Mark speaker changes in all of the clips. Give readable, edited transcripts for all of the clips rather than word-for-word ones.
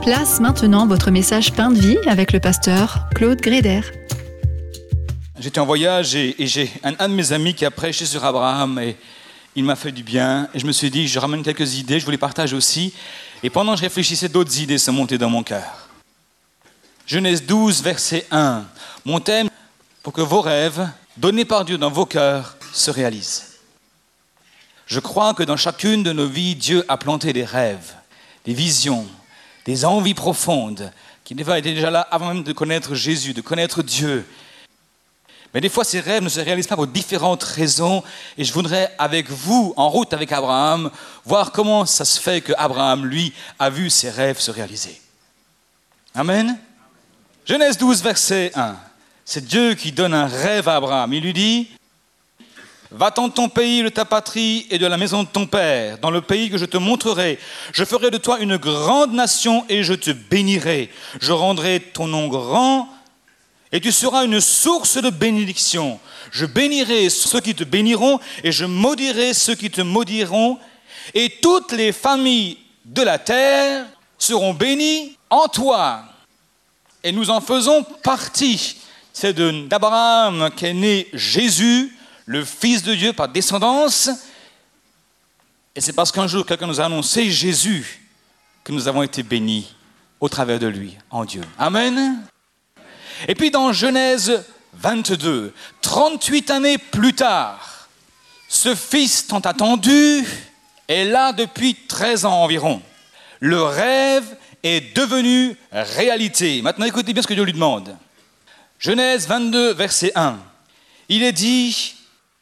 Speaker 1: Place maintenant votre message Pain de vie avec le pasteur Claude Gréder.
Speaker 2: J'étais en voyage et j'ai un de mes amis qui a prêché sur Abraham et il m'a fait du bien. Et je me suis dit, je ramène quelques idées, je vous les partage aussi. Et pendant que je réfléchissais, d'autres idées sont montées dans mon cœur. Genèse 12, verset 1. Mon thème, pour que vos rêves, donnés par Dieu dans vos cœurs, se réalisent. Je crois que dans chacune de nos vies, Dieu a planté des rêves, des visions, des envies profondes qui étaient déjà là avant même de connaître Jésus, de connaître Dieu. Mais des fois, ces rêves ne se réalisent pas pour différentes raisons. Et je voudrais, avec vous, en route avec Abraham, voir comment ça se fait qu'Abraham, lui, a vu ses rêves se réaliser. Amen. Genèse 12, verset 1. C'est Dieu qui donne un rêve à Abraham. Il lui dit: va-t'en de ton pays, de ta patrie et de la maison de ton père, dans le pays que je te montrerai. Je ferai de toi une grande nation et je te bénirai. Je rendrai ton nom grand et tu seras une source de bénédiction. Je bénirai ceux qui te béniront et je maudirai ceux qui te maudiront. Et toutes les familles de la terre seront bénies en toi. Et nous en faisons partie. C'est d'Abraham qu'est né Jésus, le Fils de Dieu par descendance. Et c'est parce qu'un jour, quelqu'un nous a annoncé Jésus que nous avons été bénis au travers de lui, en Dieu. Amen. Et puis dans Genèse 22, 38 années plus tard, ce Fils tant attendu est là depuis 13 ans environ. Le rêve est devenu réalité. Maintenant, écoutez bien ce que Dieu lui demande. Genèse 22, verset 1. Il est dit: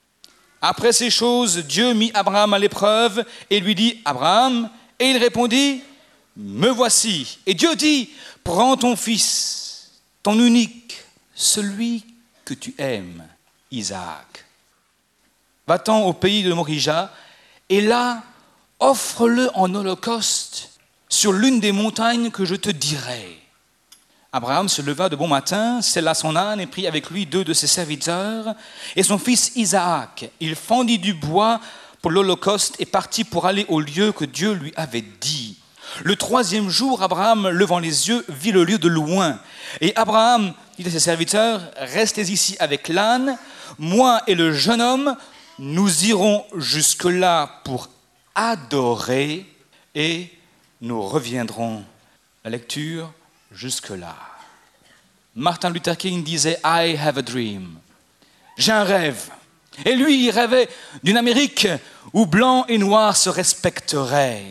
Speaker 2: après ces choses, Dieu mit Abraham à l'épreuve et lui dit: Abraham, et il répondit: me voici. Et Dieu dit: prends ton fils, ton unique, celui que tu aimes, Isaac. Va-t'en au pays de Morija et là, offre-le en holocauste sur l'une des montagnes que je te dirai. Abraham se leva de bon matin, sella son âne et prit avec lui 2 de ses serviteurs et son fils Isaac. Il fendit du bois pour l'holocauste et partit pour aller au lieu que Dieu lui avait dit. Le 3e jour, Abraham, levant les yeux, vit le lieu de loin. Et Abraham dit à ses serviteurs: restez ici avec l'âne, moi et le jeune homme, nous irons jusque-là pour adorer et nous reviendrons. La lecture jusque-là. Martin Luther King disait: I have a dream. J'ai un rêve. Et lui, il rêvait d'une Amérique où blanc et noir se respecteraient,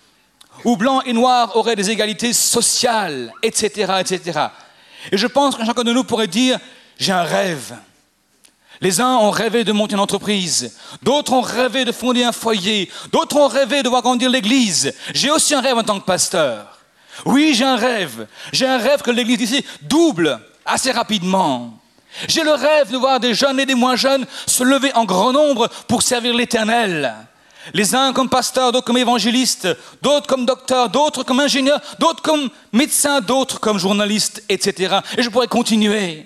Speaker 2: où blanc et noir auraient des égalités sociales, etc., etc. Et je pense que chacun de nous pourrait dire: j'ai un rêve. Les uns ont rêvé de monter une entreprise, d'autres ont rêvé de fonder un foyer, d'autres ont rêvé de voir grandir l'église. J'ai aussi un rêve en tant que pasteur. Oui, j'ai un rêve. J'ai un rêve que l'église ici double assez rapidement. J'ai le rêve de voir des jeunes et des moins jeunes se lever en grand nombre pour servir l'Éternel. Les uns comme pasteurs, d'autres comme évangélistes, d'autres comme docteurs, d'autres comme ingénieurs, d'autres comme médecins, d'autres comme journalistes, etc. Et je pourrais continuer.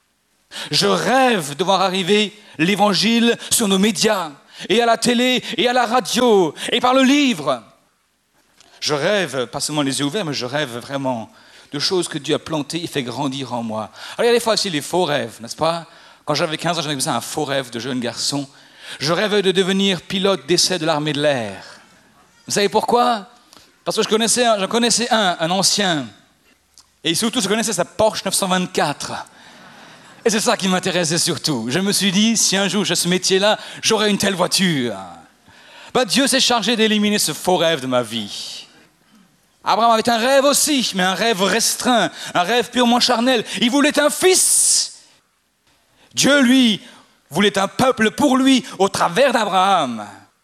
Speaker 2: Je rêve de voir arriver l'évangile sur nos médias, et à la télé, et à la radio, et par le livre. Je rêve, pas seulement les yeux ouverts, mais je rêve vraiment de choses que Dieu a plantées et fait grandir en moi. Alors il y a des fois aussi les faux rêves, n'est-ce pas? Quand j'avais 15 ans, j'avais besoin d'un faux rêve de jeune garçon. Je rêvais de devenir pilote d'essai de l'armée de l'air. Vous savez pourquoi? Parce que j'en connaissais un ancien. Et surtout, je connaissais sa Porsche 924. Et c'est ça qui m'intéressait surtout. Je me suis dit, si un jour j'ai ce métier-là, j'aurai une telle voiture. Dieu s'est chargé d'éliminer ce faux rêve de ma vie. Abraham avait un rêve aussi, mais un rêve restreint, un rêve purement charnel. Il voulait un fils. Dieu, lui, voulait un peuple pour lui au travers d'Abraham.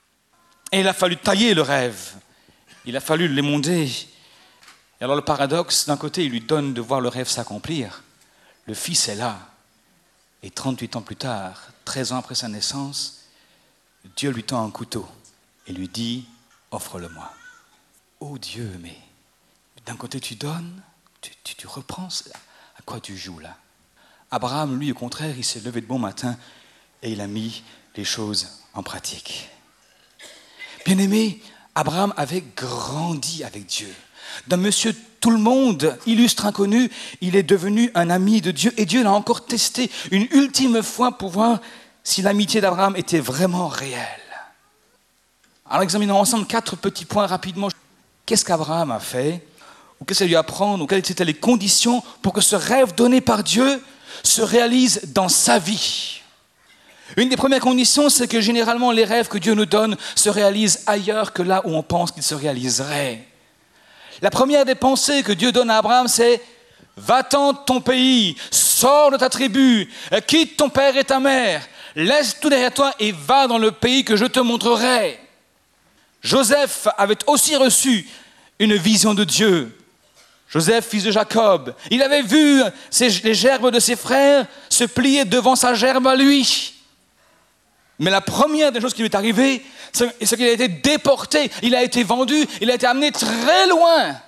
Speaker 2: Et il a fallu tailler le rêve. Il a fallu l'émonder. Et alors le paradoxe, d'un côté, il lui donne de voir le rêve s'accomplir. Le fils est là. Et 38 ans plus tard, 13 ans après sa naissance, Dieu lui tend un couteau et lui dit: offre-le-moi. Oh Dieu, mais d'un côté tu donnes, tu reprends, à quoi tu joues là? Abraham, lui, au contraire, il s'est levé de bon matin et il a mis les choses en pratique. Bien-aimés, Abraham avait grandi avec Dieu. D'un monsieur tout le monde, illustre inconnu, il est devenu un ami de Dieu. Et Dieu l'a encore testé une ultime fois pour voir si l'amitié d'Abraham était vraiment réelle. Alors examinons ensemble 4 petits points rapidement. Qu'est-ce qu'Abraham a fait? Ou qu'est-ce qu'il a dû apprendre? Ou quelles étaient les conditions pour que ce rêve donné par Dieu se réalise dans sa vie? Une des premières conditions, c'est que généralement les rêves que Dieu nous donne se réalisent ailleurs que là où on pense qu'ils se réaliseraient. La première des pensées que Dieu donne à Abraham, c'est « Va-t'en de ton pays, sors de ta tribu, quitte ton père et ta mère, laisse tout derrière toi et va dans le pays que je te montrerai. » Joseph avait aussi reçu une vision de Dieu. Joseph, fils de Jacob, il avait vu les gerbes de ses frères se plier devant sa gerbe à lui. Mais la première des choses qui lui est arrivée, c'est qu'il a été déporté, il a été vendu, il a été amené très loin,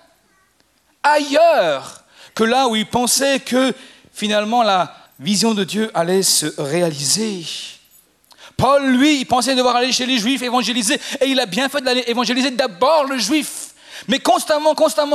Speaker 2: ailleurs que là où il pensait que finalement la vision de Dieu allait se réaliser. Paul, lui, il pensait devoir aller chez les Juifs évangéliser, et il a bien fait d'aller évangéliser d'abord le Juif. Mais constamment,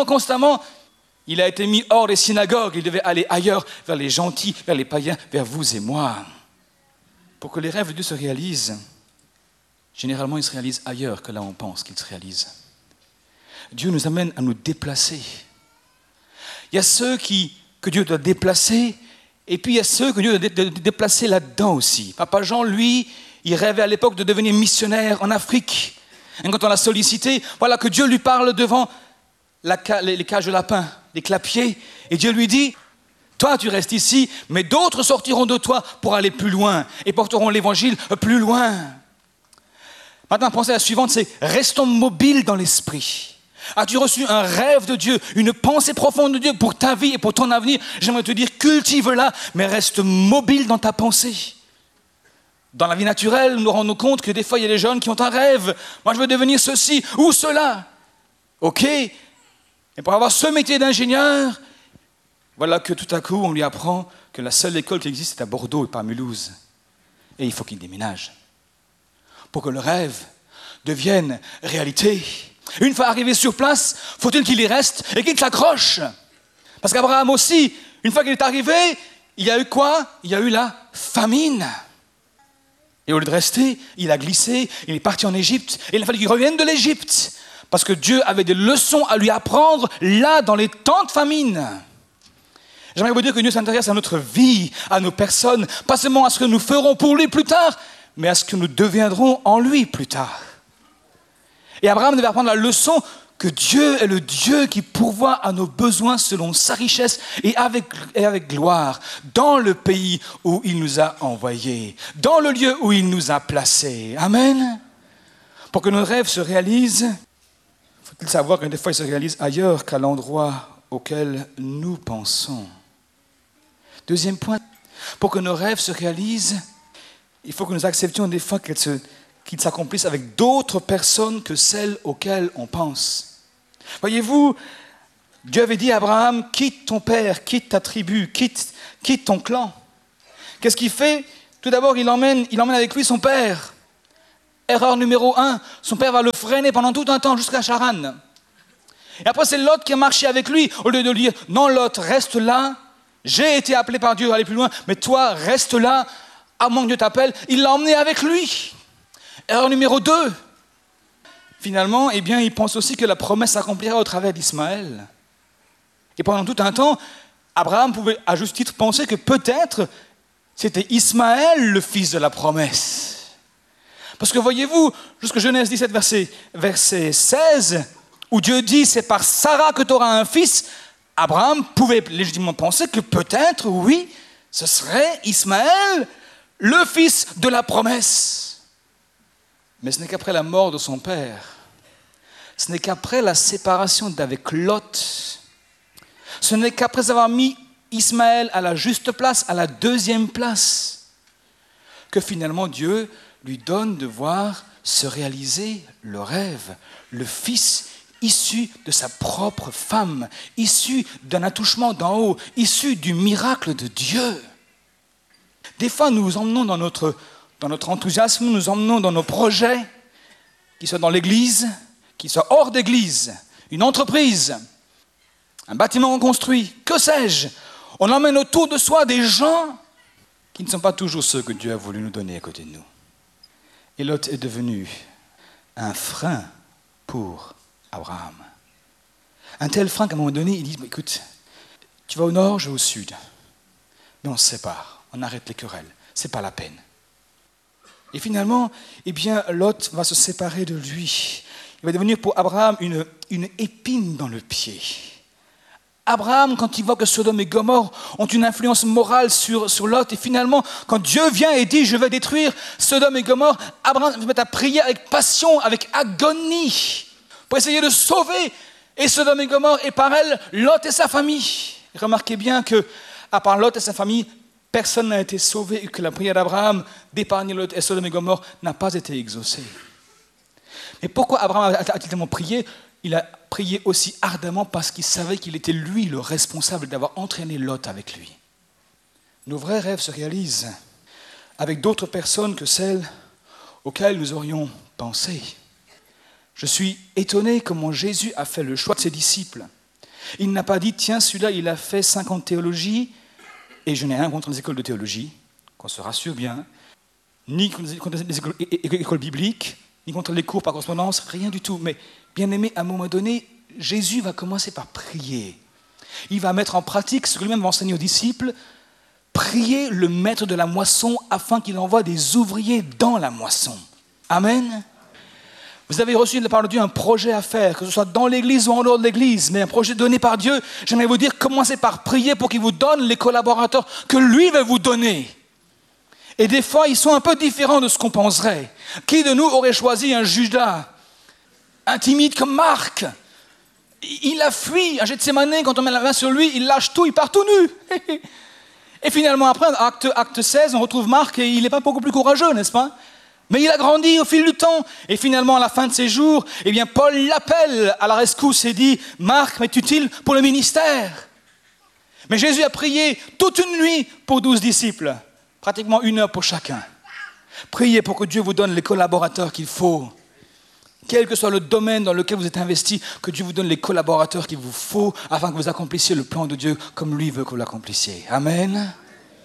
Speaker 2: il a été mis hors des synagogues, il devait aller ailleurs, vers les gentils, vers les païens, vers vous et moi. Pour que les rêves de Dieu se réalisent, généralement ils se réalisent ailleurs que là où on pense qu'ils se réalisent. Dieu nous amène à nous déplacer. Il y a ceux que Dieu doit déplacer, et puis il y a ceux que Dieu doit déplacer là-dedans aussi. Papa Jean, lui, il rêvait à l'époque de devenir missionnaire en Afrique. Et quand on l'a sollicité, voilà que Dieu lui parle devant les cages de lapins, les clapiers, et Dieu lui dit: toi, tu restes ici, mais d'autres sortiront de toi pour aller plus loin et porteront l'évangile plus loin. Maintenant, la pensée suivante, c'est restons mobiles dans l'esprit. As-tu reçu un rêve de Dieu, une pensée profonde de Dieu pour ta vie et pour ton avenir? J'aimerais te dire, cultive-la, mais reste mobile dans ta pensée. Dans la vie naturelle, nous nous rendons compte que des fois, il y a des jeunes qui ont un rêve. Moi, je veux devenir ceci ou cela. Ok, et pour avoir ce métier d'ingénieur, voilà que tout à coup, on lui apprend que la seule école qui existe est à Bordeaux et pas à Mulhouse. Et il faut qu'il déménage. Pour que le rêve devienne réalité. Une fois arrivé sur place, faut-il qu'il y reste et qu'il s'accroche? Parce qu'Abraham aussi, une fois qu'il est arrivé, il y a eu quoi? Il y a eu la famine. Et au lieu de rester, il a glissé, il est parti en Égypte, et il a fallu qu'il revienne de l'Égypte. Parce que Dieu avait des leçons à lui apprendre là, dans les temps de famine. J'aimerais vous dire que Dieu s'intéresse à notre vie, à nos personnes, pas seulement à ce que nous ferons pour lui plus tard, mais à ce que nous deviendrons en lui plus tard. Et Abraham devait apprendre la leçon que Dieu est le Dieu qui pourvoit à nos besoins selon sa richesse et avec gloire, dans le pays où il nous a envoyés, dans le lieu où il nous a placés. Amen. Pour que nos rêves se réalisent, faut-il savoir que des fois ils se réalisent ailleurs qu'à l'endroit auquel nous pensons. Deuxième point, pour que nos rêves se réalisent, il faut que nous acceptions des fois qu'ils s'accomplissent avec d'autres personnes que celles auxquelles on pense. Voyez-vous, Dieu avait dit à Abraham, quitte ton père, quitte ta tribu, quitte ton clan. Qu'est-ce qu'il fait? Tout d'abord, il emmène avec lui son père. Erreur numéro 1, son père va le freiner pendant tout un temps jusqu'à Charan. Et après, c'est Lot qui a marché avec lui, au lieu de lui dire, non Lot, reste là, j'ai été appelé par Dieu à aller plus loin, mais toi, reste là, à moins que Dieu t'appelle. Il l'a emmené avec lui. Erreur numéro 2. Finalement, il pense aussi que la promesse s'accomplira au travers d'Ismaël. Et pendant tout un temps, Abraham pouvait à juste titre penser que peut-être c'était Ismaël le fils de la promesse. Parce que voyez-vous, jusque Genèse 17, verset 16, où Dieu dit, c'est par Sarah que tu auras un fils, Abraham pouvait légitimement penser que peut-être, oui, ce serait Ismaël, le fils de la promesse. Mais ce n'est qu'après la mort de son père, ce n'est qu'après la séparation d'avec Lot, ce n'est qu'après avoir mis Ismaël à la juste place, à la deuxième place, que finalement Dieu lui donne de voir se réaliser le rêve, le fils issu de sa propre femme, issu d'un attouchement d'en haut, issu du miracle de Dieu. Des fois, nous nous emmenons dans notre enthousiasme, nous nous emmenons dans nos projets, qu'ils soient dans l'église, qu'il soit hors d'église, une entreprise, un bâtiment reconstruit, que sais-je, on emmène autour de soi des gens qui ne sont pas toujours ceux que Dieu a voulu nous donner à côté de nous. Et Lot est devenu un frein pour Abraham. Un tel frein qu'à un moment donné, il dit, écoute, tu vas au nord, je vais au sud. Mais on se sépare, on arrête les querelles, c'est pas la peine. Et finalement, Lot va se séparer de lui. Il va devenir pour Abraham une épine dans le pied. Abraham, quand il voit que Sodome et Gomorrhe ont une influence morale sur Lot, et finalement, quand Dieu vient et dit « je vais détruire Sodome et Gomorrhe », Abraham se met à prier avec passion, avec agonie, pour essayer de sauver et Sodome et Gomorrhe, et par elle, Lot et sa famille. Remarquez bien que, à part Lot et sa famille, personne n'a été sauvé et que la prière d'Abraham d'épargner Lot et Sodome et Gomorrhe n'a pas été exaucée. Mais pourquoi Abraham a-t-il tellement prié ? Il a prié aussi ardemment parce qu'il savait qu'il était lui le responsable d'avoir entraîné Lot avec lui. Nos vrais rêves se réalisent avec d'autres personnes que celles auxquelles nous aurions pensé. Je suis étonné comment Jésus a fait le choix de ses disciples. Il n'a pas dit, tiens, celui-là, il a fait 5 ans de théologie, et je n'ai rien contre les écoles de théologie, qu'on se rassure bien, ni contre les écoles bibliques, ni contre les cours par correspondance, rien du tout. Mais bien aimé, à un moment donné, Jésus va commencer par prier. Il va mettre en pratique ce que lui-même va enseigner aux disciples, prier le maître de la moisson afin qu'il envoie des ouvriers dans la moisson. Amen. Vous avez reçu de la part de Dieu un projet à faire, que ce soit dans l'église ou en dehors de l'église, mais un projet donné par Dieu. J'aimerais vous dire, commencez par prier pour qu'il vous donne les collaborateurs que lui va vous donner. Et des fois, ils sont un peu différents de ce qu'on penserait. Qui de nous aurait choisi un Judas, un timide comme Marc ? Il a fui à Gethsémani, quand on met la main sur lui, il lâche tout, il part tout nu. Et finalement, après, acte 16, on retrouve Marc et il n'est pas beaucoup plus courageux, n'est-ce pas ? Mais il a grandi au fil du temps. Et finalement, à la fin de ses jours, Paul l'appelle à la rescousse et dit « Marc m'est utile pour le ministère ». Mais Jésus a prié toute une nuit pour 12 disciples, pratiquement 1 heure pour chacun. Priez pour que Dieu vous donne les collaborateurs qu'il faut. Quel que soit le domaine dans lequel vous êtes investi, que Dieu vous donne les collaborateurs qu'il vous faut afin que vous accomplissiez le plan de Dieu comme lui veut que vous l'accomplissiez. Amen.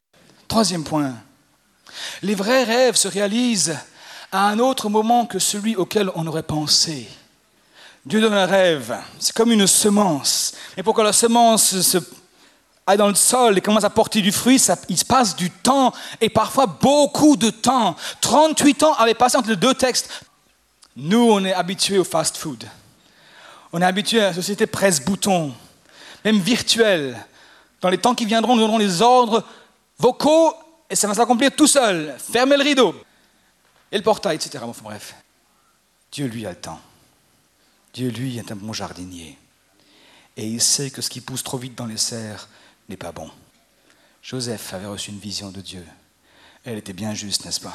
Speaker 2: 3e point. Les vrais rêves se réalisent à un autre moment que celui auquel on aurait pensé. Dieu donne un rêve, c'est comme une semence. Et pour que la semence aille dans le sol et commence à porter du fruit, il se passe du temps, et parfois beaucoup de temps. 38 ans avaient passé entre les 2 textes. Nous, on est habitués au fast-food. On est habitués à la société presse-bouton, même virtuelle. Dans les temps qui viendront, nous donnerons les ordres vocaux et ça va s'accomplir tout seul. Fermez le rideau et le portail, etc. Enfin, bref. Dieu, lui, a le temps. Dieu, lui, est un bon jardinier. Et il sait que ce qui pousse trop vite dans les serres n'est pas bon. Joseph avait reçu une vision de Dieu. Elle était bien juste, n'est-ce pas ?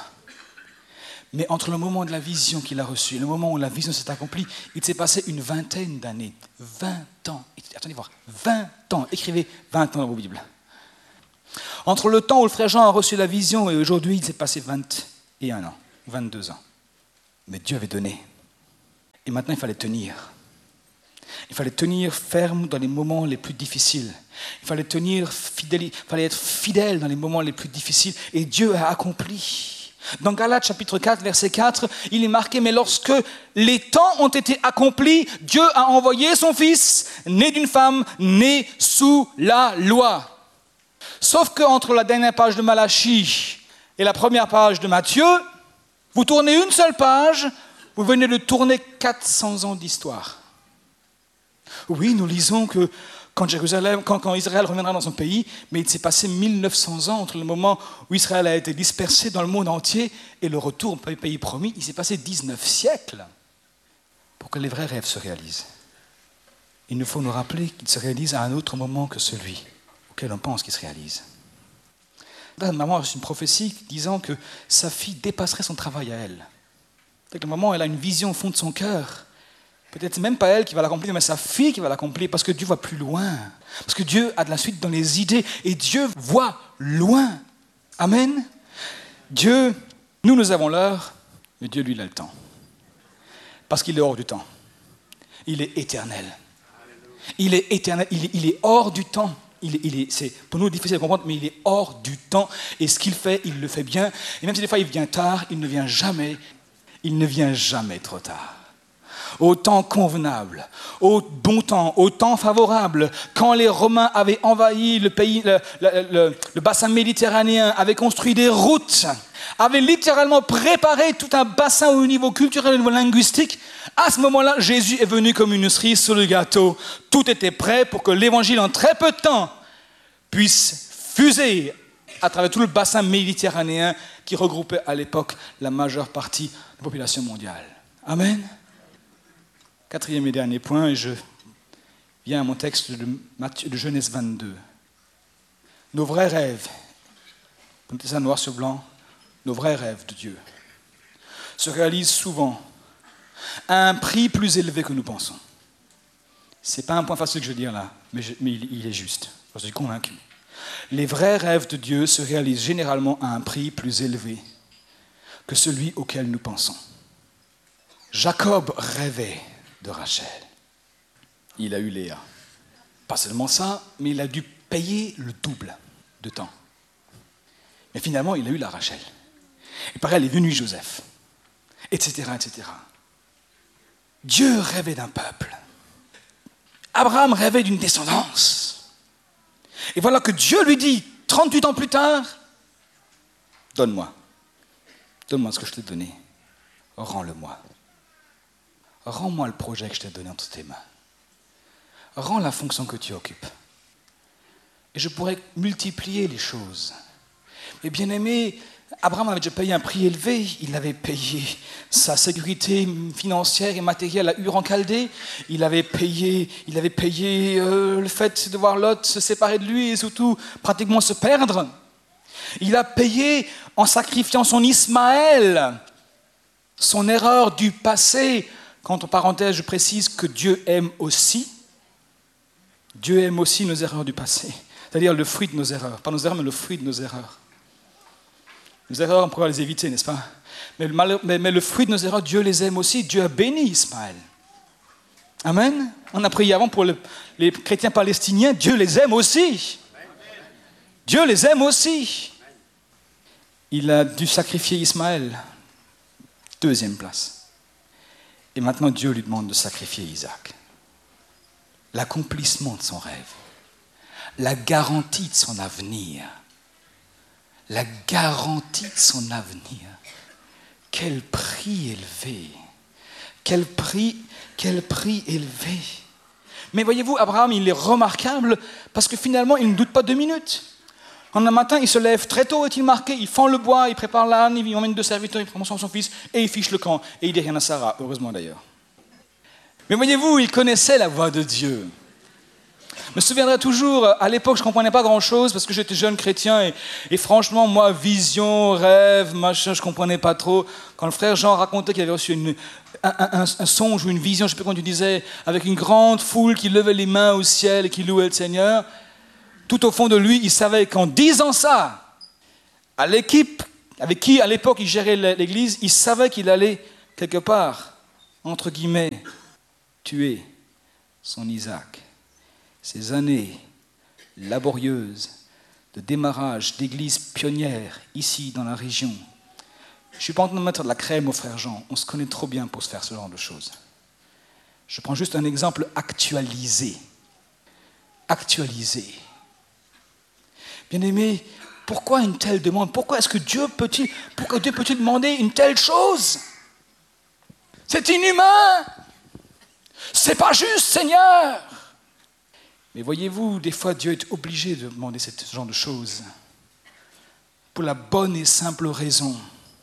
Speaker 2: Mais entre le moment de la vision qu'il a reçue et le moment où la vision s'est accomplie, il s'est passé une vingtaine d'années. 20 ans. Attendez voir, 20 ans. Écrivez 20 ans dans vos Bibles. Entre le temps où le frère Jean a reçu la vision et aujourd'hui, il s'est passé 21 ans, 22 ans. Mais Dieu avait donné. Et maintenant, il fallait tenir. Il fallait tenir ferme dans les moments les plus difficiles. Il fallait tenir fidèle, il fallait être fidèle dans les moments les plus difficiles. Et Dieu a accompli. Dans Galates chapitre 4, verset 4, il est marqué « Mais lorsque les temps ont été accomplis, Dieu a envoyé son Fils, né d'une femme, né sous la loi. » Sauf qu'entre la dernière page de Malachie et la première page de Matthieu, vous tournez une seule page, vous venez de tourner 400 ans d'histoire. Oui, nous lisons que quand Israël reviendra dans son pays, mais il s'est passé 1900 ans entre le moment où Israël a été dispersé dans le monde entier et le retour au pays promis. Il s'est passé 19 siècles pour que les vrais rêves se réalisent. Il nous faut nous rappeler qu'ils se réalisent à un autre moment que celui auquel on pense qu'ils se réalisent. Maman a reçu une prophétie disant que sa fille dépasserait son travail à elle. Peut-être que maman, elle a une vision au fond de son cœur. Peut-être même pas elle qui va l'accomplir, mais sa fille qui va l'accomplir, parce que Dieu voit plus loin. Parce que Dieu a de la suite dans les idées, et Dieu voit loin. Amen. Dieu, nous avons l'heure, mais Dieu, lui, il a le temps. Parce qu'il est hors du temps. Il est éternel. Il est éternel, il est hors du temps. C'est pour nous difficile à comprendre, mais il est hors du temps. Et ce qu'il fait, il le fait bien. Et même si des fois il vient tard, il ne vient jamais trop tard. Au temps convenable, au bon temps, au temps favorable, quand les Romains avaient envahi le pays, le bassin méditerranéen, avaient construit des routes, avaient littéralement préparé tout un bassin au niveau culturel, au niveau linguistique, à ce moment-là, Jésus est venu comme une cerise sur le gâteau. Tout était prêt pour que l'évangile, en très peu de temps, puisse fuser à travers tout le bassin méditerranéen qui regroupait à l'époque la majeure partie de la population mondiale. Amen. Quatrième et dernier point, et je viens à mon texte de Genèse 22. Nos vrais rêves, comme ça noir sur blanc, nos vrais rêves de Dieu se réalisent souvent à un prix plus élevé que nous pensons. Ce n'est pas un point facile que je veux dire là, mais il est juste, je suis convaincu. Les vrais rêves de Dieu se réalisent généralement à un prix plus élevé que celui auquel nous pensons. Jacob rêvait de Rachel. Il a eu Léa. Pas seulement ça, mais il a dû payer le double de temps. Mais finalement, il a eu la Rachel. Et pareil, elle est venue Joseph, etc., etc. Dieu rêvait d'un peuple. Abraham rêvait d'une descendance. Et voilà que Dieu lui dit, 38 ans plus tard, donne-moi ce que je t'ai donné, rends-le-moi. Rends-moi le projet que je t'ai donné entre tes mains. Rends la fonction que tu occupes. Et je pourrais multiplier les choses. Mais bien aimé, Abraham avait déjà payé un prix élevé. Il avait payé sa sécurité financière et matérielle à Ur en Chaldée. Il avait payé le fait de voir Lot se séparer de lui et surtout pratiquement se perdre. Il a payé en sacrifiant son Ismaël, son erreur du passé. Quand en parenthèse, je précise que Dieu aime aussi nos erreurs du passé. C'est-à-dire le fruit de nos erreurs. Pas nos erreurs, mais le fruit de nos erreurs. Nos erreurs, on pourrait les éviter, n'est-ce pas ? Mais le fruit de nos erreurs, Dieu les aime aussi. Dieu a béni Ismaël. Amen. On a prié avant pour les chrétiens palestiniens. Dieu les aime aussi. Dieu les aime aussi. Il a dû sacrifier Ismaël. 2e place. Et maintenant, Dieu lui demande de sacrifier Isaac. L'accomplissement de son rêve. La garantie de son avenir. La garantie de son avenir. Quel prix élevé. Quel prix élevé. Mais voyez-vous, Abraham, il est remarquable parce que finalement, il ne doute pas 2 minutes. Un matin, il se lève très tôt, est-il marqué, il fend le bois, il prépare l'âne, il emmène 2 serviteurs, il prend son fils et il fiche le camp. Et il dit rien à Sarah, heureusement d'ailleurs. Mais voyez-vous, il connaissait la voix de Dieu. Je me souviendrai toujours, à l'époque, je ne comprenais pas grand-chose parce que j'étais jeune chrétien et franchement, moi, vision, rêve, machin, je ne comprenais pas trop. Quand le frère Jean racontait qu'il avait reçu un songe ou une vision, je ne sais plus comment tu disais, avec une grande foule qui levait les mains au ciel et qui louait le Seigneur, tout au fond de lui, il savait qu'en disant ça, à l'équipe avec qui, à l'époque, il gérait l'église, il savait qu'il allait, quelque part, entre guillemets, tuer son Isaac. Ces années laborieuses de démarrage d'église pionnière, ici, dans la région. Je ne suis pas en train de mettre de la crème au frère Jean, on se connaît trop bien pour se faire ce genre de choses. Je prends juste un exemple actualisé. Actualisé. Bien-aimé, pourquoi une telle demande ? Pourquoi Dieu peut-il demander une telle chose ? C'est inhumain. C'est pas juste, Seigneur. Mais voyez-vous, des fois, Dieu est obligé de demander ce genre de choses pour la bonne et simple raison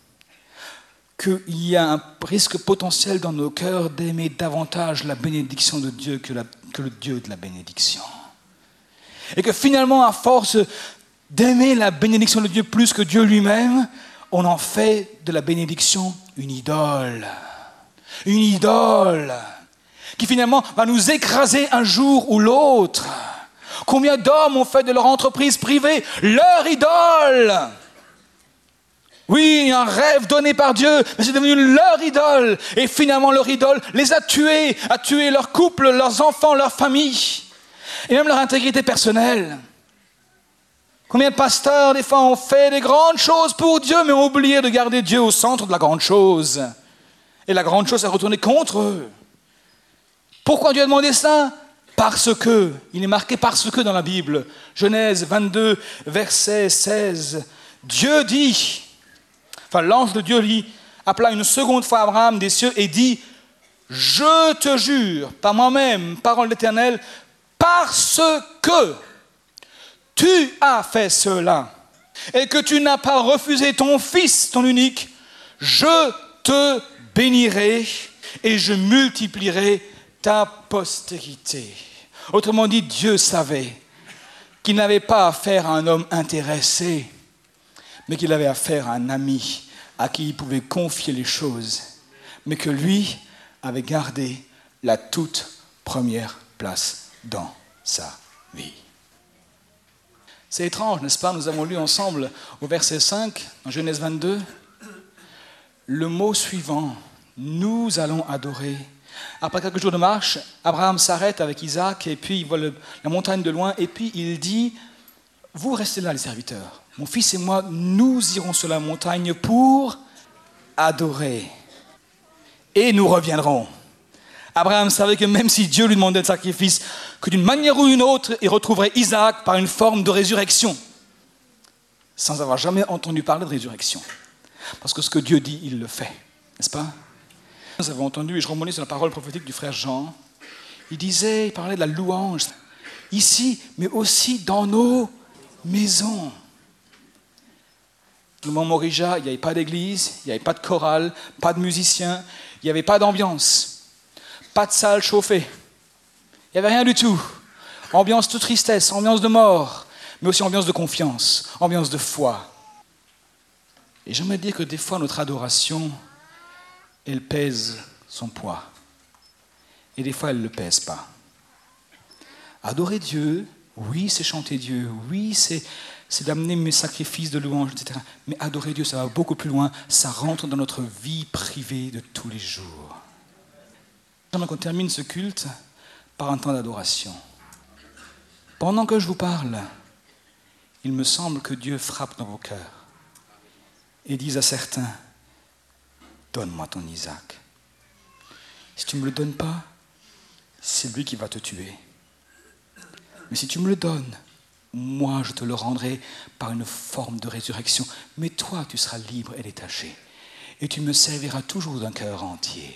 Speaker 2: qu'il y a un risque potentiel dans nos cœurs d'aimer davantage la bénédiction de Dieu que le Dieu de la bénédiction. Et que finalement, à force d'aimer la bénédiction de Dieu plus que Dieu lui-même, on en fait de la bénédiction une idole. Une idole qui finalement va nous écraser un jour ou l'autre. Combien d'hommes ont fait de leur entreprise privée leur idole ? Oui, un rêve donné par Dieu, mais c'est devenu leur idole. Et finalement, leur idole les a tué leur couple, leurs enfants, leur famille, et même leur intégrité personnelle. Combien de pasteurs, des fois, ont fait des grandes choses pour Dieu, mais ont oublié de garder Dieu au centre de la grande chose. Et la grande chose s'est retournée contre eux. Pourquoi Dieu a demandé ça ? Parce que, il est marqué parce que dans la Bible, Genèse 22, verset 16, Dieu dit, l'ange de Dieu appela une seconde fois Abraham des cieux et dit, je te jure, par moi-même, parole de l'Éternel, parce que tu as fait cela et que tu n'as pas refusé ton fils, ton unique, je te bénirai et je multiplierai ta postérité. Autrement dit, Dieu savait qu'il n'avait pas affaire à un homme intéressé, mais qu'il avait affaire à un ami à qui il pouvait confier les choses, mais que lui avait gardé la toute première place dans sa vie. C'est étrange, n'est-ce pas ? Nous avons lu ensemble au verset 5, en Genèse 22, le mot suivant, nous allons adorer. Après quelques jours de marche, Abraham s'arrête avec Isaac et puis il voit la montagne de loin et puis il dit, vous restez là les serviteurs, mon fils et moi, nous irons sur la montagne pour adorer et nous reviendrons. Abraham savait que même si Dieu lui demandait le sacrifice, que d'une manière ou d'une autre, il retrouverait Isaac par une forme de résurrection, sans avoir jamais entendu parler de résurrection. Parce que ce que Dieu dit, il le fait, n'est-ce pas ? Vous avez entendu, et je remontais sur la parole prophétique du frère Jean, il parlait de la louange, ici, mais aussi dans nos maisons. Au Mont Morija, il n'y avait pas d'église, il n'y avait pas de chorale, pas de musiciens, il n'y avait pas d'ambiance, pas de salle chauffée, il n'y avait rien du tout. Ambiance de tristesse, ambiance de mort, mais aussi ambiance de confiance, ambiance de foi. Et j'aimerais dire que des fois, notre adoration, elle pèse son poids. Et des fois, elle ne le pèse pas. Adorer Dieu, oui, c'est chanter Dieu, oui, c'est d'amener mes sacrifices de louange, etc. Mais adorer Dieu, ça va beaucoup plus loin, ça rentre dans notre vie privée de tous les jours. J'aimerais qu'on termine ce culte par un temps d'adoration. Pendant que je vous parle, il me semble que Dieu frappe dans vos cœurs et dit à certains, donne-moi ton Isaac. Si tu ne me le donnes pas, c'est lui qui va te tuer. Mais si tu me le donnes, moi je te le rendrai par une forme de résurrection. Mais toi, tu seras libre et détaché. Et tu me serviras toujours d'un cœur entier.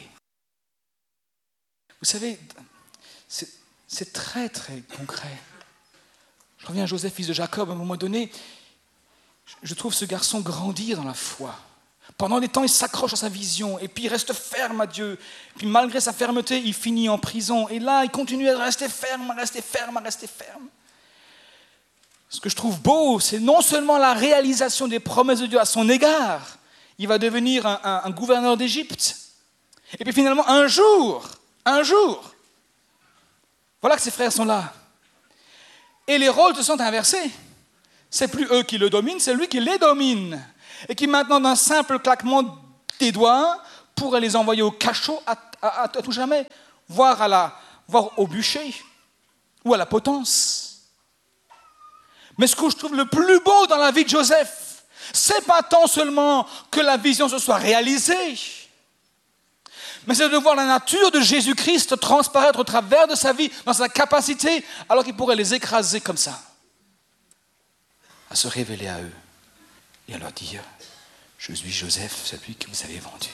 Speaker 2: Vous savez, c'est très très concret. Je reviens à Joseph, fils de Jacob, à un moment donné, je trouve ce garçon grandir dans la foi. Pendant des temps, il s'accroche à sa vision et puis il reste ferme à Dieu. Puis malgré sa fermeté, il finit en prison. Et là, il continue à rester ferme, à rester ferme, à rester ferme. Ce que je trouve beau, c'est non seulement la réalisation des promesses de Dieu à son égard. Il va devenir un gouverneur d'Égypte. Et puis finalement, un jour, voilà que ses frères sont là. Et les rôles se sont inversés. C'est plus eux qui le dominent, c'est lui qui les domine. Et qui maintenant, d'un simple claquement des doigts, pourrait les envoyer au cachot à tout jamais, voire au bûcher ou à la potence. Mais ce que je trouve le plus beau dans la vie de Joseph, c'est pas tant seulement que la vision se soit réalisée, mais c'est de voir la nature de Jésus-Christ transparaître au travers de sa vie, dans sa capacité, alors qu'il pourrait les écraser comme ça, à se révéler à eux et à leur dire, je suis Joseph, celui que vous avez vendu.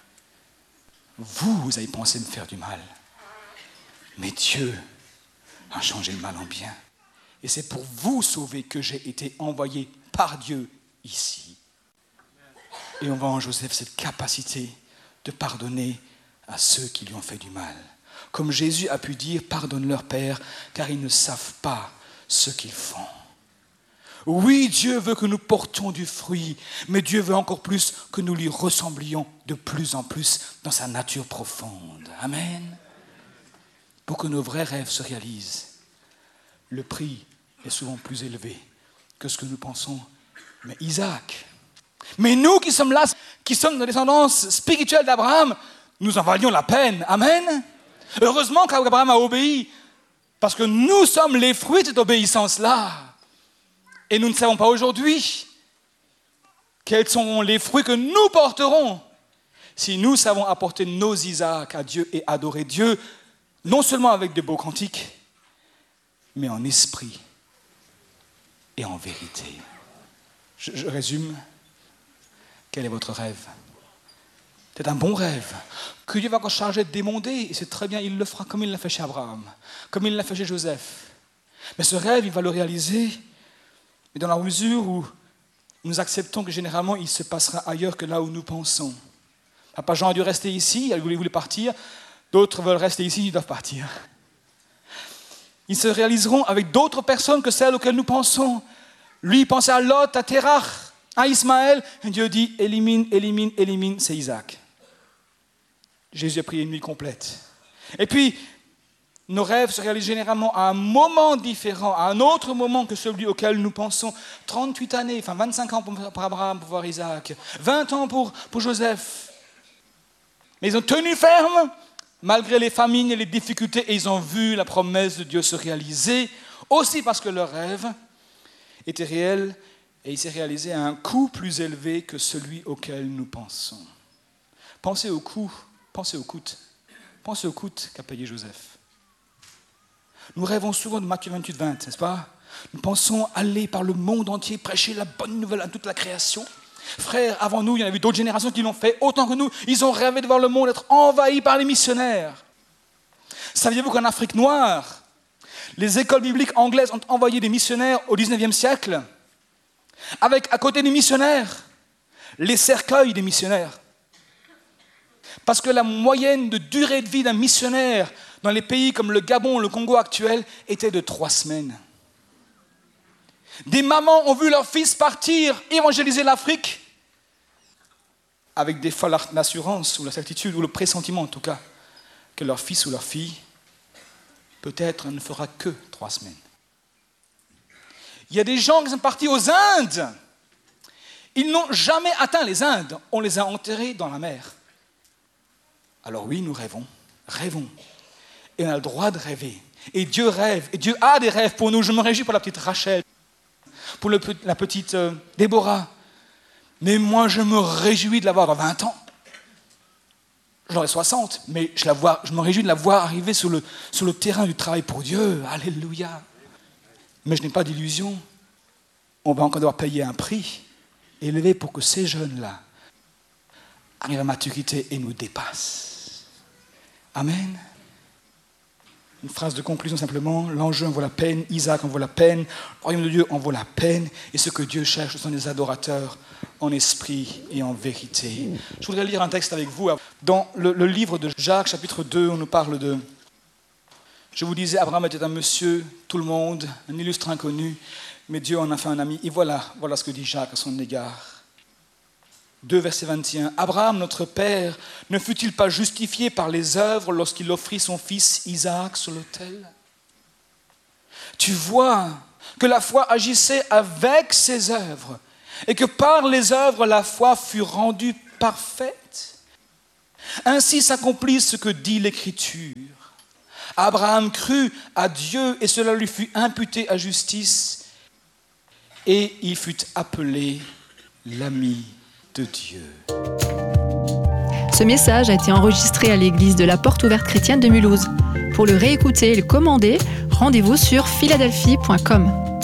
Speaker 2: Vous avez pensé me faire du mal, mais Dieu a changé le mal en bien. Et c'est pour vous sauver que j'ai été envoyé par Dieu ici. Et on voit en Joseph cette capacité de pardonner à ceux qui lui ont fait du mal. Comme Jésus a pu dire, pardonne leur Père, car ils ne savent pas ce qu'ils font. Oui, Dieu veut que nous portions du fruit, mais Dieu veut encore plus que nous lui ressemblions de plus en plus dans sa nature profonde. Amen. Pour que nos vrais rêves se réalisent, le prix est souvent plus élevé que ce que nous pensons. Mais Isaac, Mais nous qui sommes là, qui sommes de la descendance spirituelle d'Abraham, nous en valions la peine. Amen. Heureusement qu'Abraham a obéi, parce que nous sommes les fruits de cette obéissance-là. Et nous ne savons pas aujourd'hui quels sont les fruits que nous porterons si nous savons apporter nos Isaacs à Dieu et adorer Dieu, non seulement avec de beaux cantiques, mais en esprit et en vérité. Je résume. Quel est votre rêve? C'est un bon rêve que Dieu va encore charger de démonder, et c'est très bien, il le fera comme il l'a fait chez Abraham, comme il l'a fait chez Joseph. Mais ce rêve, il va le réaliser, mais dans la mesure où nous acceptons que généralement il se passera ailleurs que là où nous pensons. Papa Jean a dû rester ici, il voulait partir, d'autres veulent rester ici, ils doivent partir. Ils se réaliseront avec d'autres personnes que celles auxquelles nous pensons. Lui, il pensait à Lot, à Terach, à Ismaël, et Dieu dit élimine, c'est Isaac. Jésus a prié une nuit complète. Et puis, nos rêves se réalisent généralement à un moment différent, à un autre moment que celui auquel nous pensons. 38 années, 25 ans pour Abraham, pour voir Isaac, 20 ans pour Joseph. Mais ils ont tenu ferme, malgré les famines et les difficultés, et ils ont vu la promesse de Dieu se réaliser, aussi parce que leur rêve était réel, et il s'est réalisé à un coût plus élevé que celui auquel nous pensons. Pensez au coût qu'a payé Joseph. Nous rêvons souvent de Matthieu 28, 20, n'est-ce pas? Nous pensons aller par le monde entier, prêcher la bonne nouvelle à toute la création. Frères, avant nous, il y en a eu d'autres générations qui l'ont fait, autant que nous. Ils ont rêvé de voir le monde être envahi par les missionnaires. Saviez-vous qu'en Afrique noire, les écoles bibliques anglaises ont envoyé des missionnaires au 19e siècle, avec à côté des missionnaires, les cercueils des missionnaires. Parce que la moyenne de durée de vie d'un missionnaire dans les pays comme le Gabon, le Congo actuel, était de 3 semaines. Des mamans ont vu leurs fils partir évangéliser l'Afrique avec des fois l'assurance ou la certitude ou le pressentiment en tout cas que leur fils ou leur fille peut-être ne fera que 3 semaines. Il y a des gens qui sont partis aux Indes. Ils n'ont jamais atteint les Indes. On les a enterrés dans la mer. Alors oui, nous rêvons. Et on a le droit de rêver. Et Dieu rêve. Et Dieu a des rêves pour nous. Je me réjouis pour la petite Rachel, pour la petite Déborah. Mais moi, je me réjouis de la voir dans 20 ans. J'aurai 60, mais je me réjouis de la voir arriver sur le terrain du travail pour Dieu. Alléluia. Mais je n'ai pas d'illusion. On va encore devoir payer un prix élevé pour que ces jeunes-là arrivent à maturité et nous dépassent. Amen. Une phrase de conclusion simplement. L'enjeu en vaut la peine, Isaac en vaut la peine, le royaume de Dieu en vaut la peine, et ce que Dieu cherche, ce sont des adorateurs en esprit et en vérité. Je voudrais lire un texte avec vous. Dans le livre de Jacques, chapitre 2, on nous parle de... Je vous disais, Abraham était un monsieur, tout le monde, un illustre inconnu, mais Dieu en a fait un ami. Et voilà ce que dit Jacques à son égard. 2, verset 21. Abraham, notre père, ne fut-il pas justifié par les œuvres lorsqu'il offrit son fils Isaac sur l'autel? Tu vois que la foi agissait avec ses œuvres et que par les œuvres, la foi fut rendue parfaite. Ainsi s'accomplit ce que dit l'Écriture. Abraham crut à Dieu et cela lui fut imputé à justice et il fut appelé l'ami de Dieu.
Speaker 1: Ce message a été enregistré à l'église de la Porte Ouverte Chrétienne de Mulhouse. Pour le réécouter et le commander, rendez-vous sur philadelphie.com.